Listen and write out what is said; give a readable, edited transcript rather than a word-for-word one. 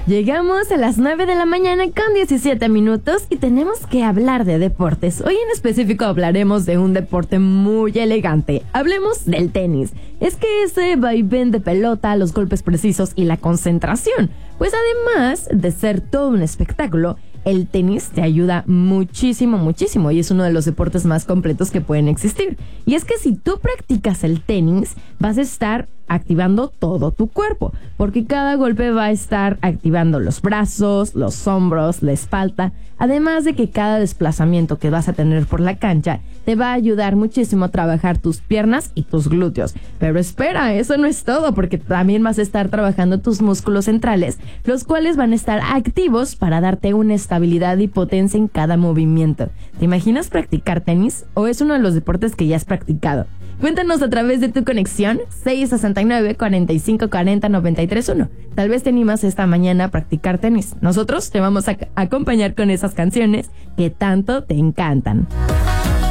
Llegamos a las 9 de la mañana con 17 minutos y tenemos que hablar de deportes. Hoy en específico hablaremos de un deporte muy elegante. Hablemos del tenis. Es que ese vaivén de pelota, los golpes precisos y la concentración. Pues además de ser todo un espectáculo, el tenis te ayuda muchísimo, muchísimo y es uno de los deportes más completos que pueden existir. Y es que si tú practicas el tenis, vas a estar activando todo tu cuerpo, porque cada golpe va a estar activando los brazos, los hombros, la espalda, además de que cada desplazamiento que vas a tener por la cancha te va a ayudar muchísimo a trabajar tus piernas y tus glúteos. Pero espera, eso no es todo, porque también vas a estar trabajando tus músculos centrales, los cuales van a estar activos para darte una estabilidad y potencia en cada movimiento. ¿Te imaginas practicar tenis? ¿O es uno de los deportes que ya has practicado? Cuéntanos a través de tu conexión 669-4540-931. Tal vez te animas esta mañana a practicar tenis. Nosotros te vamos a acompañar con esas canciones que tanto te encantan.